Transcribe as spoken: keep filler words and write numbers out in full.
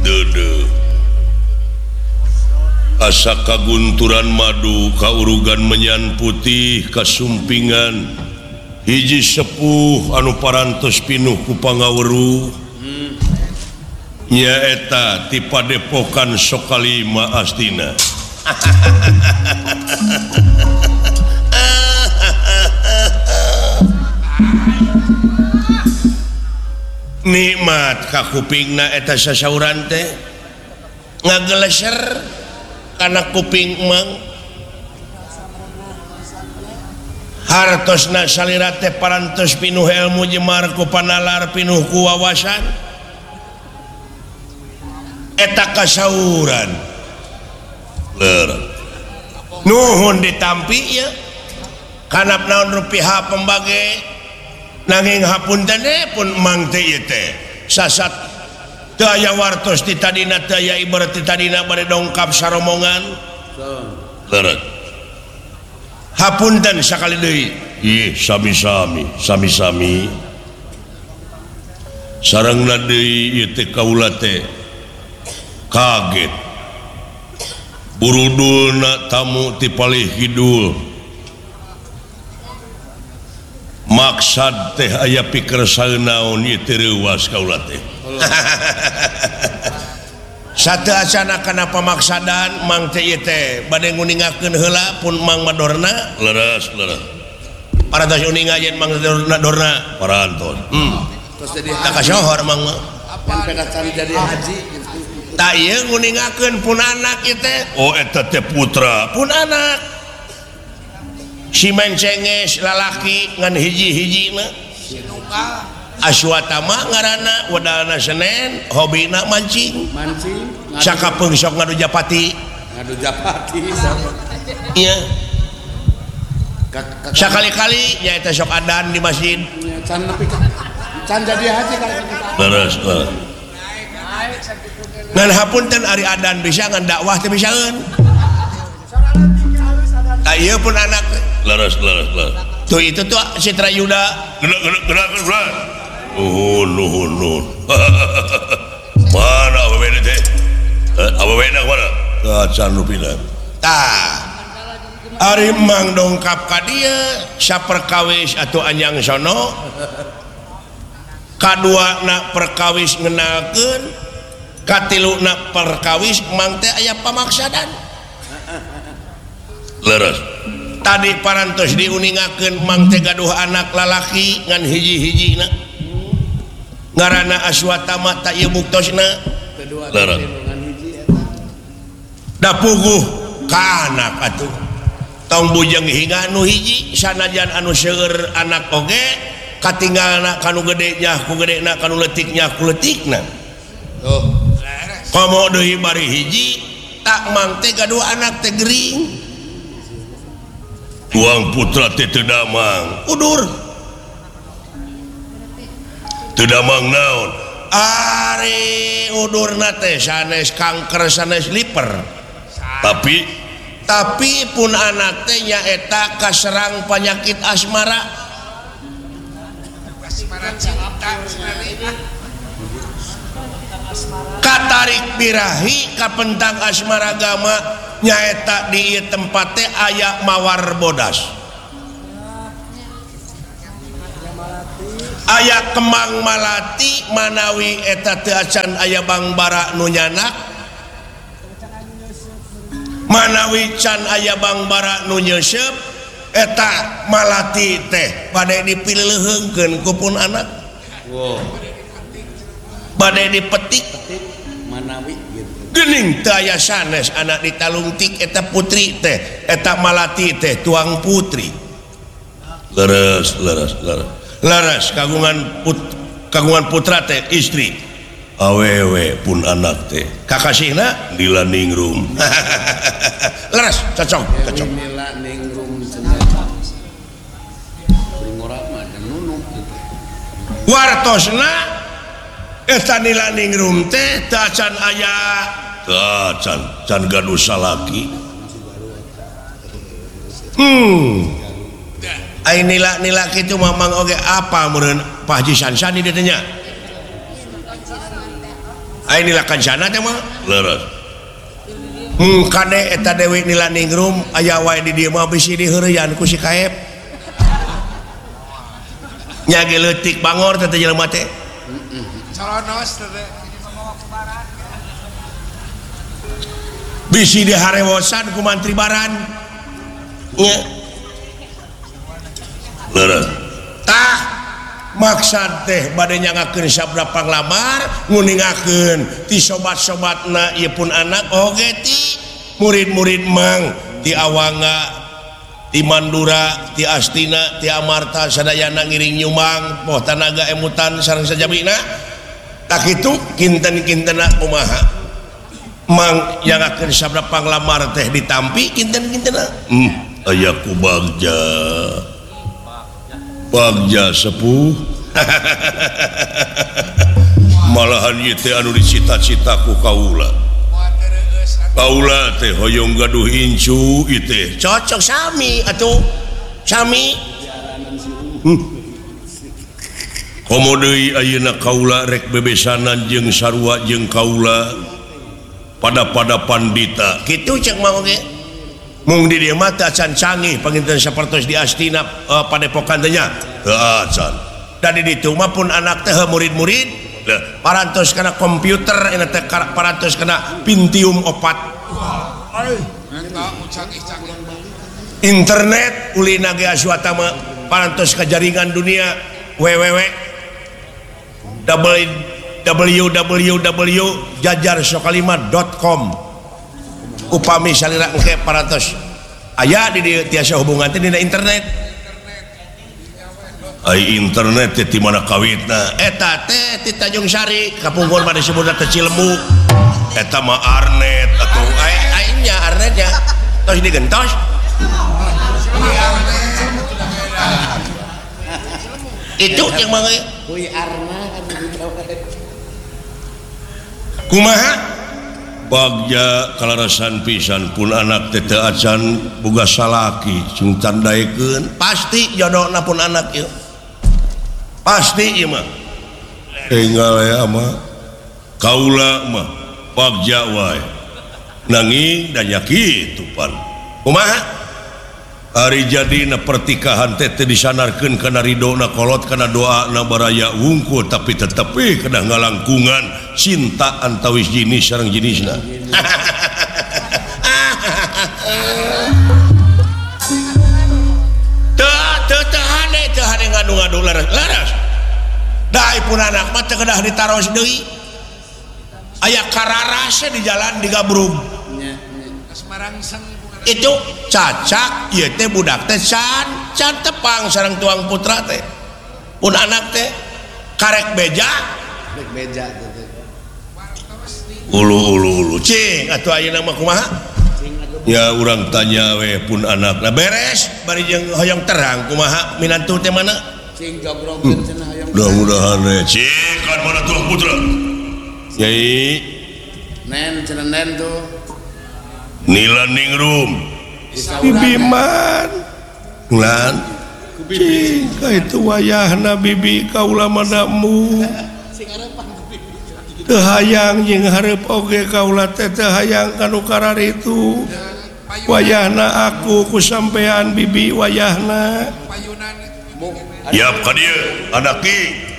dede asa kagunturan madu kaurugan menyan putih kasumpingan hiji sepuh anu parantos pinuh ku pangaweruh nyaeta ti padepokan Sokalima Astina. Nikmat ka kupingna eta sasauran teh ngageleser kana kuping mang hartosna salira teh parantos pinuh ilmu jemar ku panalar pinuh ku wawasan eta kasauran ler nuhun ditampi ya kanap naon rupiah pembage nanging hapunten pun mang teh ieu teh sasat teu aya wartos ti tadina teu aya ibarat ti tadina bade dongkap saromongan leureut hapunten sakali deui ih sami-sami sami-sami sarengna deui ieu teh kaula teh kaget burudulna tamu ti palih kidul maksad teh aya pikeun saeunaon ieu teh reuwas kaula teh sateu acana kana pamaksadan mang teh ieu teh bade nguningakeun heula pun mang madorna leres leres parantos uningajeun mang dorna parantos hmm tos jadi tak kasohor mang mah apa pedatan jadi haji tak iya nguningakeun pun anak itu oh eta teh putra pun anak si mencenges lalaki ngan hiji-hiji na Aswatama ngaranna wadana Senen hobina mancing mancing sakapeung sok ngadu japati ngadu japati iya sakali-kali nyaeta sok adan di masjid can nepi can jadi haji kalau terus ngan hapunten ari adan bisa ngan dakwah teh bisaeun ayeuna pun anak leres leres leres tuh itu tuh Citra Yuda gerak gerak gerak gerak nuhun nuhun nuhun mana apa beda teh apa beda mana kacan rupina tah ari mang dongkap ka dieu saperkawis atau anjang sono kadua na perkawis ngenalkeun katiluna perkawis mang teh aya pamaksadan leres tadi parantos diuningakeun mang teh gaduh anak lalaki ngan hiji-hijina ngaranna Aswatama ta ieu buktosna leres da puguh ka anak atuh tong bujang hinga nu hiji sanajan anu seueur anak oge katinggalna kanu gede nya ku gedena kanu leutik nya ku leutikna oh komo deui bari hiji tak mang teh gaduh anak teh gering tuang putra teh teu damang udur teu damang naon ari udurna teh sanes kanker sanes liper tapi tapi pun anak teh nyaeta kaserang penyakit asmara katarik birahi kapentang asmara agama nyaeta di tempat teh aya mawar bodas aya kemang malati manawi eta teu acan aya bangbara nu nyanak manawi can aya bangbara nu nyeuseub eta malati teh bade dipileuheungkeun ku pun anak wow bade dipetik manawi geuning teu aya sanes anak ditalungtik eta putri teh eta malati teh tuang putri leres leres leres leres kagungan put kagungan putra teh istri awewe pun anak teh kakasihna lila ningrum leres cocok cocok lila ningrum wartosna eta lila ningrum teh teu acan aya teu can can gaduh salaki hmm ai nila-nila kitu mamang oge apa meureun Pak Haji Sansani dieu teh nya Ai nila kancana teh mah leres. Hmm kade eta Dewi nila ningrum aya wae di dieu mah bisi diheureyan ku si Kaep. Nya ge leutik bangor teh jelema teh. Heeh. Calonos teh. Bisi diharewosan ku mantri baran. Nya. Leres. Tah maksud teh bade nyangakeun sabda panglamar nguningakeun ti sobat-sobatna ieu pun anak oge ti murid-murid mang ti Awanga ti Mandura ti Astina ti Amarta sadayana ngiring nyumang poh tanaga emutan sareng sajabina tak kitu kinten-kintena kumaha mang nyangakeun sabda panglamar teh ditampi kinten-kintena hmm aya ku Bagja Bagja sepuh malahan ieu teh anu dicita-cita ku kaula kaula teh hoyong gaduh incu ieu teh cocok sami atuh sami hmm. Komo deui ayeuna kaula rek bebesanan jeung sarua jeung kaula pada-pada pandita kitu cek mah oge mung di dieu mah teh acan canggih panginten sapertos di Astina uh, padepokan teh nya teu acan da di ditu mah pun anak teh murid-murid parantos kana komputer eta teh parantos kana Pentium opat internet ulina ge aswata mah parantos ka jaringan dunia www www jajar sokalima dot com upami salira engke parantos aya di dieu tiasa hubungan teh dina internet ai internet teh ti mana kawitna eta teh ti Tanjung Sari kapungkur mah disebutna teh Cilemu eta mah arnet atuh ai ai nya arnetnya tos digentos itu yang mah kuy arna kumaha Bagja kalarasan pisan pun anak teh teu acan boga salaki sing tandaekeun pasti jodohna pun anak ieu pasti ieu mah tinggal ya mah kaula mah Bagja wae nanging da nya kitu pan kumaha ari jadina pertikahan teh teu disanarkeun kana ridona kolot kana doana baraya wungkul tapi tetep eh kedah ngalangkungan cinta antawis jenis sareng jenisna teu teu teu hade teu hade ngadu-ngadu laras laras da pun anak mah teu kedah ditaros deui aya kararase di jalan digabrug Semarang itu cacak ieu teh budak teh can can tepang sareng tuang putra teh pun anak teh karek beja karek beja teh ulu ulu ulu cing atuh ayeuna mah kumaha ya urang tanya we pun anak nah beres bari jeung hoyong terang kumaha minantu teh mana cing jogrogkeun cenah hoyong mudah-mudahan we cing kan mana tuang putra Yai nen cenah nen tuh nila ningrum bibi man lan cing ka itu wayahna bibi kaula madamu teu hayang jeung hareup oge kaula teh teu hayang kanu kararitu wayahna aku ku sampean bibi wayahna yap ka dieu anak ki